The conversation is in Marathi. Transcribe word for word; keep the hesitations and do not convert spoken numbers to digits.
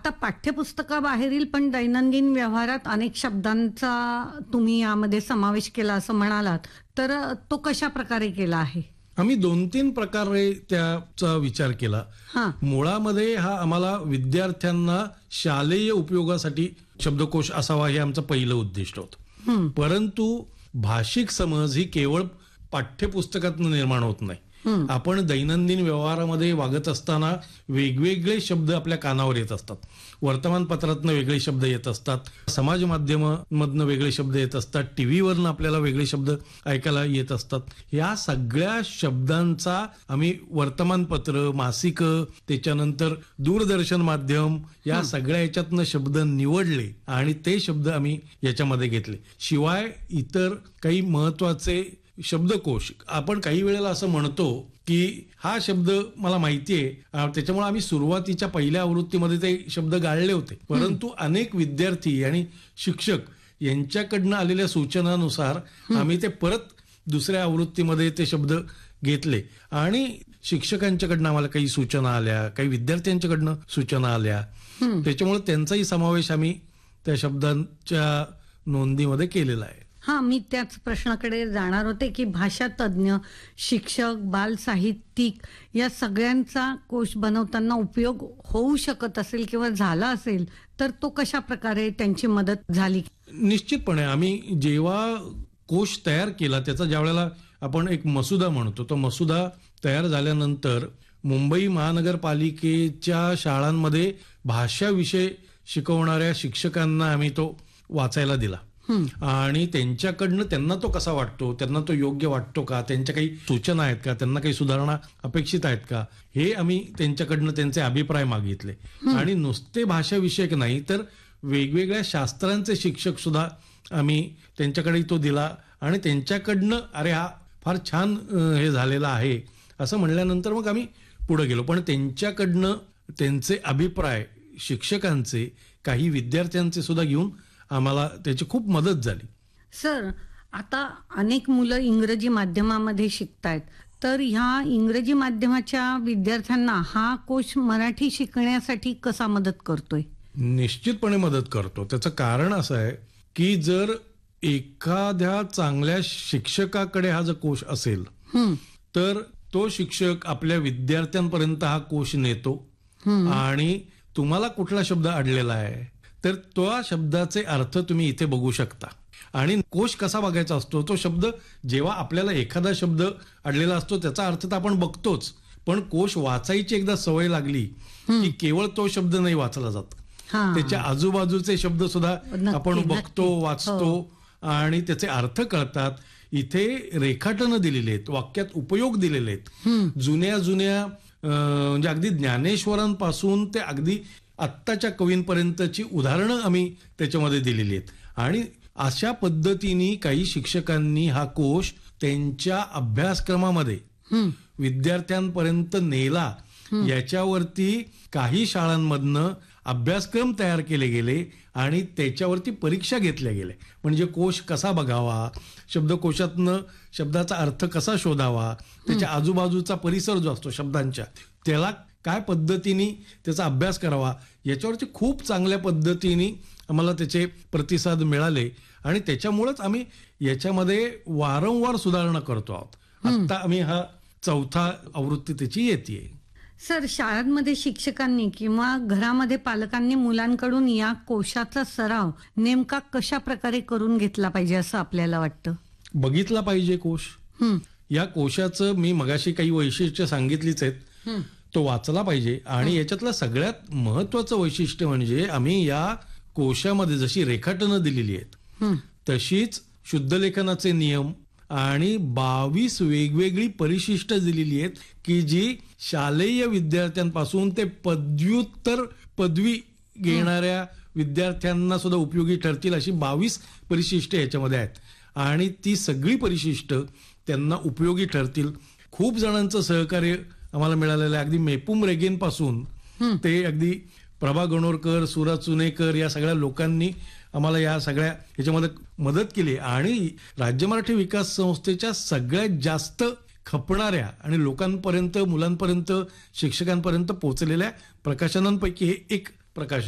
आता पाठ्यपुस्तकाबाहेरील पण दैनंदिन व्यवहारात अनेक शब्दांचा तुम्ही यामध्ये समावेश केला असं म्हणालात, तर तो कशा प्रकारे केला आहे? आम्ही दोन तीन प्रकारे त्याचा विचार केला. हां. मुळामध्ये हा आम्हाला विद्यार्थ्यांना शालेय उपयोगासाठी शब्दकोश असावा हे आमचं पहिलं उद्दिष्ट होतं. परंतु भाषिक समज ही केवळ पाठ्यपुस्तकातून निर्माण होत नाही. आपण दैनंदिन व्यवहारामध्ये वागत असताना वेगवेगळे शब्द आपल्या कानावर येत असतात. वर्तमानपत्रातनं वेगळे शब्द येत असतात, समाज माध्यमामधनं वेगळे शब्द येत असतात, टीव्हीवरनं आपल्याला वेगळे शब्द ऐकायला येत असतात. या सगळ्या शब्दांचा आम्ही वर्तमानपत्र, मासिक, त्याच्यानंतर दूरदर्शन माध्यम या सगळ्या याच्यातनं शब्द निवडले आणि ते शब्द आम्ही याच्यामध्ये घेतले. शिवाय इतर काही महत्वाचे शब्दकोश, आपण काही वेळेला असं म्हणतो की हा शब्द मला माहितीये, त्याच्यामुळे आम्ही सुरुवातीच्या पहिल्या आवृत्तीमध्ये ते शब्द गाळले होते. परंतु अनेक विद्यार्थी आणि शिक्षक यांच्याकडनं आलेल्या सूचनानुसार आम्ही ते परत दुसऱ्या आवृत्तीमध्ये ते शब्द घेतले आणि शिक्षकांच्याकडनं आम्हाला काही सूचना आल्या, काही विद्यार्थ्यांच्याकडनं सूचना आल्या, त्याच्यामुळे त्यांचाही समावेश आम्ही त्या शब्दांच्या नोंदीमध्ये केलेला आहे. हा, मी त्याच प्रश्नाकडे जाणार होते की भाषा तज्ज्ञ, शिक्षक, बाल साहित्यिक या सगळ्यांचा कोश बनवताना उपयोग होऊ शकत असेल किंवा झाला असेल तर तो कशा प्रकारे त्यांची मदत झाली? निश्चितपणे आम्ही जेव्हा कोश तयार केला, त्याचा ज्या वेळेला आपण एक मसुदा म्हणतो, तो मसुदा तयार झाल्यानंतर मुंबई महानगरपालिकेच्या शाळांमध्ये भाषा विषय शिकवणाऱ्या शिक्षकांना आम्ही तो वाचायला दिला आणि त्यांच्याकडनं त्यांना तो कसा वाटतो, त्यांना तो योग्य वाटतो का, त्यांच्या काही सूचना आहेत का, त्यांना काही सुधारणा अपेक्षित आहेत का, हे आम्ही त्यांच्याकडनं त्यांचे अभिप्राय मागितले. आणि नुसते भाषा विषयक नाही तर वेगवेगळ्या शास्त्रांचे शिक्षक सुद्धा आम्ही त्यांच्याकडे तो दिला आणि त्यांच्याकडनं अरे हा फार छान हे झालेला आहे असं म्हणल्यानंतर मग आम्ही पुढे गेलो. पण त्यांच्याकडनं त्यांचे अभिप्राय, शिक्षकांचे, काही विद्यार्थ्यांचे सुद्धा घेऊन आम्हाला त्याची खूप मदत झाली. सर, आता अनेक मुलं इंग्रजी माध्यमामध्ये शिकतायत, तर ह्या इंग्रजी माध्यमाच्या विद्यार्थ्यांना हा कोश मराठी शिकण्यासाठी कसा मदत करतोय? निश्चितपणे मदत करतो. त्याचं कारण असं आहे की जर एखाद्या चांगल्या शिक्षकाकडे हा जर कोश असेल तर तो शिक्षक आपल्या विद्यार्थ्यांपर्यंत हा कोश नेतो आणि तुम्हाला कुठला शब्द अडलेला आहे तर त्या शब्दाचे अर्थ तुम्ही इथे बघू शकता. आणि कोश कसा बघायचा असतो, तो शब्द जेव्हा आपल्याला एखादा शब्द अडलेला असतो त्याचा अर्थ तर आपण बघतोच, पण कोश वाचायची एकदा सवय लागली की केवळ तो शब्द नाही वाचला जात, त्याच्या आजूबाजूचे शब्द सुद्धा आपण बघतो, वाचतो आणि त्याचे अर्थ कळतात. इथे रेखाटनं दिलेली आहेत, वाक्यात उपयोग दिलेले आहेत. जुन्या जुन्या म्हणजे अगदी ज्ञानेश्वरांपासून ते अगदी आत्ताच्या कवींपर्यंतची उदाहरणं आम्ही त्याच्यामध्ये दिलेली आहेत. आणि अशा पद्धतीने काही शिक्षकांनी हा कोश त्यांच्या अभ्यासक्रमामध्ये विद्यार्थ्यांपर्यंत नेला. याच्यावरती काही शाळांमधनं अभ्यासक्रम तयार केले गेले आणि त्याच्यावरती परीक्षा घेतल्या गेल्या. म्हणजे कोश कसा बघावा, शब्दकोशातनं शब्दाचा अर्थ कसा शोधावा, त्याच्या आजूबाजूचा परिसर जो असतो शब्दांच्या, त्याला काय पद्धतीने त्याचा अभ्यास करावा, याच्यावरती खूप चांगल्या पद्धतीने आम्हाला त्याचे प्रतिसाद मिळाले आणि त्याच्यामुळेच आम्ही याच्यामध्ये वारंवार सुधारणा करतो आहोत. आता आम्ही हा चौथा आवृत्ती त्याची येते. सर, शाळांमध्ये शिक्षकांनी किंवा घरामध्ये पालकांनी मुलांकडून या कोशाचा सराव नेमका कशा प्रकारे करून घेतला पाहिजे असं आपल्याला वाटतं? बघितला पाहिजे कोश. या कोशाचं मी मगाशी काही वैशिष्ट्य सांगितलीच आहेत, तो वाचला पाहिजे. आणि याच्यातलं सगळ्यात महत्वाचं वैशिष्ट्य म्हणजे आम्ही या कोशामध्ये जशी रेखाटनं दिलेली आहेत तशीच शुद्ध लेखनाचे नियम आणि बावीस वेगवेगळी परिशिष्ट दिलेली आहेत की जी शालेय विद्यार्थ्यांपासून ते पदव्युत्तर पदवी घेणाऱ्या विद्यार्थ्यांना सुद्धा उपयोगी ठरतील अशी बावीस परिशिष्ट याच्यामध्ये आहेत. आणि ती सगळी परिशिष्ट त्यांना उपयोगी ठरतील. खूप जणांचं सहकार्य आम्हाला मिळालेलं आहे. अगदी मेपुम रेगेंपासून ते अगदी प्रभा गणोरकर, सुरज चुनेकर या सगळ्या लोकांनी आम्हाला या सगळ्या ह्याच्यामध्ये मदत केली. आणि राज्य मराठी विकास संस्थेच्या सगळ्यात जास्त खपणाऱ्या आणि लोकांपर्यंत, मुलांपर्यंत, शिक्षकांपर्यंत पोहोचलेल्या प्रकाशनांपैकी हे एक प्रकाशन